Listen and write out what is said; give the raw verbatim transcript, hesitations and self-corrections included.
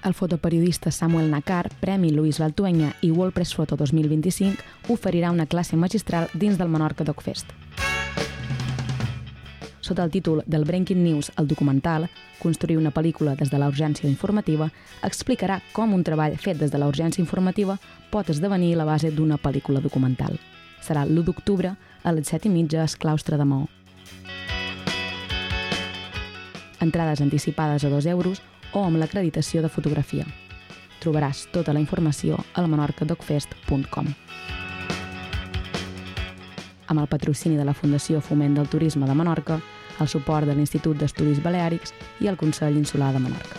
El fotoperiodista Samuel Nakar, Premi Luis Valtuenya i World Press Photo dos mil vint-i-cinc oferirà una classe magistral dins del Menorca DocFest. Sota el títol del Breaking News, el documental, construir una pel·lícula des de la urgència informativa, explicarà com un treball fet des de la urgència informativa pot esdevenir la base d'una pel·lícula documental. Serà l'u d'octubre a les set i mitja al claustre de Maó. Entrades anticipades a dos euros o amb l'acreditació de fotografia. Trobaràs tota la informació al menorca doc fest punt com. Amb el patrocini de la Fundació Foment del Turisme de Menorca, el suport de l'Institut d'Estudis Baleàrics i el Consell Insular de Menorca.